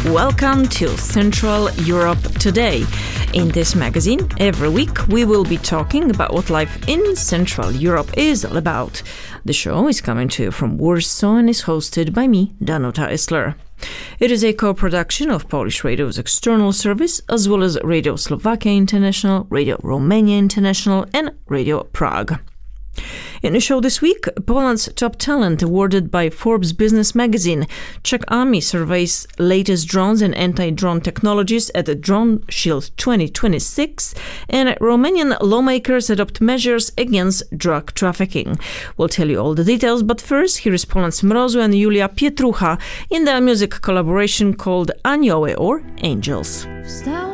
Welcome to Central Europe Today. In this magazine, every week we will be talking about what life in Central Europe is all about. The show is coming to you from Warsaw and is hosted by me, Danuta Isler. It is a co-production of Polish Radio's external service, as well as Radio Slovakia International, Radio Romania International, and Radio Prague. In the show this week, Poland's top talent awarded by Forbes Business magazine. Czech Army surveys latest drones and anti-drone technologies at the Drone Shield 2026, and Romanian lawmakers adopt measures against drug trafficking. We'll tell you all the details, but first, here is Poland Mrozu and Julia Pietrucha in their music collaboration called Anioły or Angels. Wstałam